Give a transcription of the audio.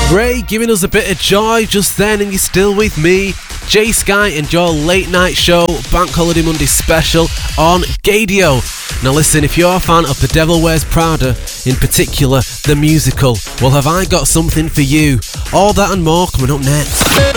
Ray giving us a bit of joy just then, and you're still with me, Jay Sky, and your late night show, Bank Holiday Monday special on Gadio. Now listen, if you're a fan of The Devil Wears Prada, in particular the musical, well, have I got something for you. All that and more coming up next.